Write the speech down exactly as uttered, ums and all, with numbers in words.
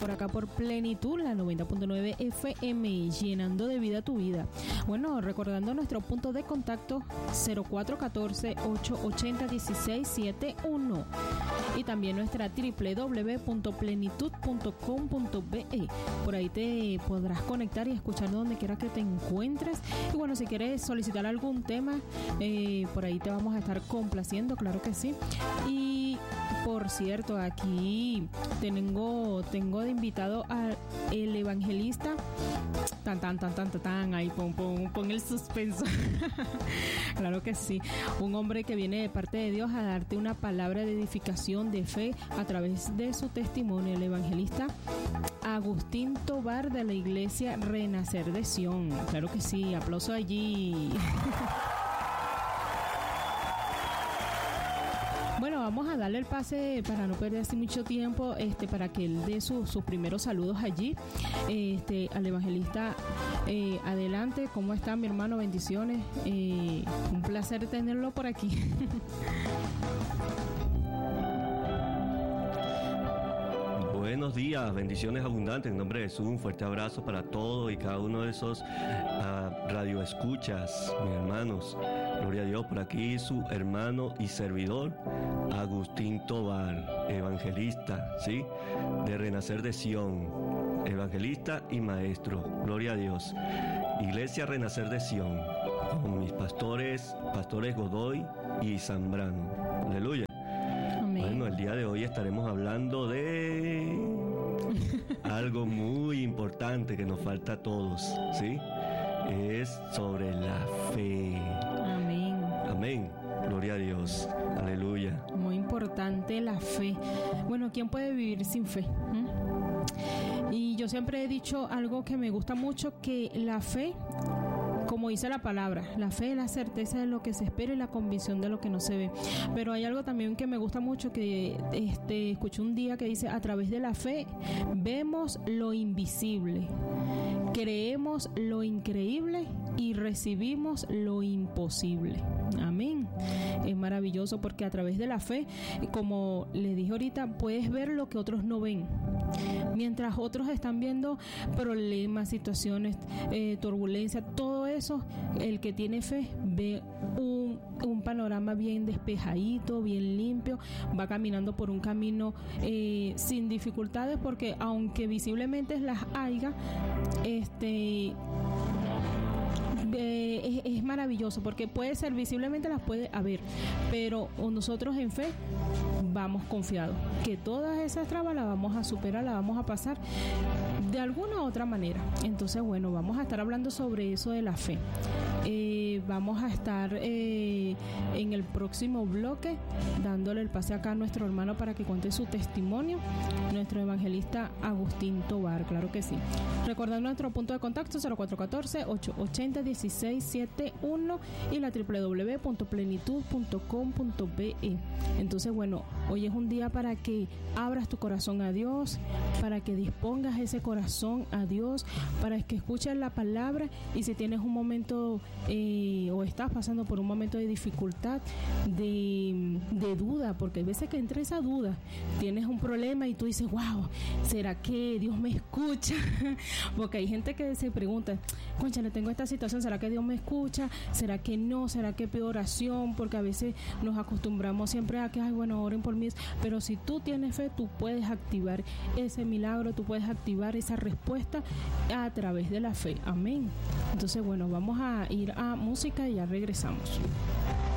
por acá por Plenitud, la noventa punto nueve F M, llenando de vida tu vida. Bueno, recordando nuestro punto de contacto cero cuatro uno cuatro, ocho ocho cero, uno seis siete uno y también nuestra doble u doble u doble u punto plenitud punto com punto be. Por ahí te podrás conectar y escuchar donde quiera que te encuentres. Y bueno, si quieres solicitar algún tema, eh, por ahí te vamos a estar complaciendo, claro que sí. Y por cierto, aquí tengo, tengo de invitado al evangelista. Tan, tan, tan, tan, tan, tan, ahí pon, pon, pon el suspenso. Claro que sí. Un hombre que viene de parte de Dios a darte una palabra de edificación, de fe, a través de su testimonio, el evangelista Agustín Tobar, de la iglesia Renacer de Sion. Claro que sí, aplauso allí. Bueno, vamos a darle el pase para no perder así mucho tiempo, este, para que él dé su, sus primeros saludos allí, este, al evangelista. Eh, adelante, ¿cómo está mi hermano? Bendiciones, eh, un placer tenerlo por aquí. Buenos días, bendiciones abundantes en nombre de Jesús. Un fuerte abrazo para todos y cada uno de esos uh, radioescuchas, mis hermanos. Gloria a Dios, por aquí su hermano y servidor Agustín Tobar, evangelista, ¿sí? De Renacer de Sion, evangelista y maestro. Gloria a Dios. Iglesia Renacer de Sion, con mis pastores, pastores Godoy y Zambrano. Aleluya. Amén. Bueno, el día de hoy estaremos hablando de algo muy importante que nos falta a todos, ¿sí? Es sobre la fe. Amén. Amén. Gloria a Dios. Aleluya. Muy importante la fe. Bueno, ¿quién puede vivir sin fe? ¿Mm? Y yo siempre he dicho algo que me gusta mucho, que la fe, como dice la palabra, la fe es la certeza de lo que se espera y la convicción de lo que no se ve. Pero hay algo también que me gusta mucho, que este, escuché un día que dice: a través de la fe vemos lo invisible, creemos lo increíble y recibimos lo imposible. Amén. Es maravilloso porque a través de la fe, como les dije ahorita, puedes ver lo que otros no ven. Mientras otros están viendo problemas, situaciones, eh, turbulencia, todo eso, el que tiene fe ve un, un panorama bien despejadito, bien limpio, va caminando por un camino eh, sin dificultades, porque aunque visiblemente las haya, este... Eh, es, es maravilloso, porque puede ser visiblemente las puede haber, pero nosotros en fe vamos confiados que todas esas trabas las vamos a superar, las vamos a pasar de alguna u otra manera. Entonces, bueno, vamos a estar hablando sobre eso de la fe. Eh, vamos a estar eh, en el próximo bloque dándole el pase acá a nuestro hermano para que cuente su testimonio, nuestro evangelista Agustín Tobar, claro que sí. Recordando nuestro punto de contacto cero cuatro uno cuatro, ocho ocho cero, uno seis siete uno y la doble u doble u doble u punto plenitud punto com punto be. Entonces, bueno, hoy es un día para que abras tu corazón a Dios, para que dispongas ese corazón a Dios, para que escuches la palabra. Y si tienes un momento eh, o estás pasando por un momento de dificultad, de, de duda, porque hay veces que entra esa duda, tienes un problema y tú dices: wow, ¿será que Dios me escucha? Porque hay gente que se pregunta: cónchale, tengo esta situación, ¿será que Dios me escucha? ¿Será que no? ¿Será que pido oración? Porque a veces nos acostumbramos siempre a que, ay, bueno, oren por mí. Pero si tú tienes fe, tú puedes activar ese milagro, tú puedes activar esa respuesta a través de la fe. Amén. Entonces, bueno, vamos a ir a música y ya regresamos.